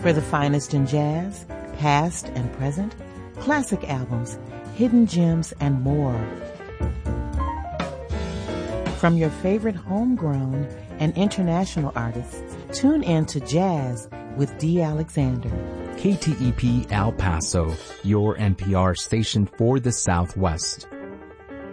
For the finest in jazz, past and present, classic albums, hidden gems, and more. From your favorite homegrown and international artists, tune in to Jazz with D. Alexander. KTEP El Paso, your NPR station for the Southwest.